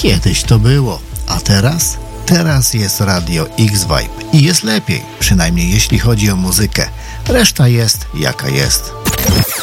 Kiedyś to było, a teraz? Teraz jest Radio X-Vibe i jest lepiej, przynajmniej jeśli chodzi o muzykę. Reszta jest jaka jest.